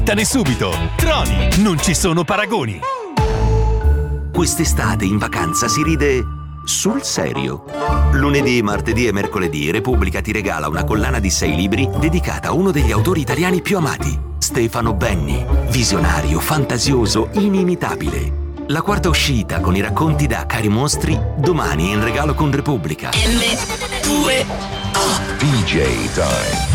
Tane subito! Troni, non ci sono paragoni! Quest'estate in vacanza si ride sul serio. Lunedì, martedì e mercoledì Repubblica ti regala una collana di 6 libri dedicata a uno degli autori italiani più amati, Stefano Benni. Visionario, fantasioso, inimitabile. La quarta uscita con i racconti da Cari Mostri domani in regalo con Repubblica. DJ Time.